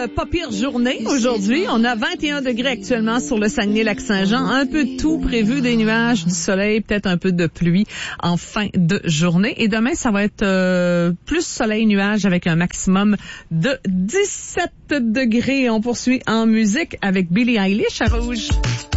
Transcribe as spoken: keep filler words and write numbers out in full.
pas pire journée aujourd'hui. On a vingt et un degrés actuellement sur le Saguenay-Lac-Saint-Jean. Un peu de tout prévu, des nuages, du soleil, peut-être un peu de pluie en fin de journée. Et demain, ça va être euh, plus soleil-nuage avec un maximum de dix-sept degrés. On poursuit en musique avec Billie Eilish à Rouge.